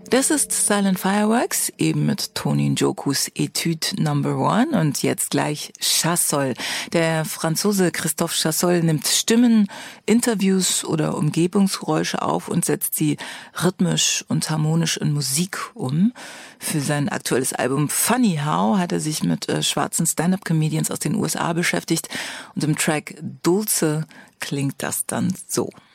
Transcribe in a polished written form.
Das ist Silent Fireworks, eben mit Tony Njokus Etude Number 1 und jetzt gleich Chasseul. Der Franzose Christophe Chasseul nimmt Stimmen, Interviews oder Umgebungsgeräusche auf und setzt sie rhythmisch und harmonisch in Musik um. Für sein aktuelles Album Funny How hat er sich mit schwarzen Stand-up-Comedians aus den USA beschäftigt und im Track Dulce klingt das dann so.